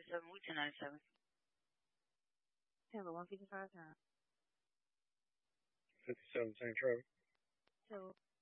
97, we 1097. Taylor, 155 time. 57 St. Trevor. Taylor,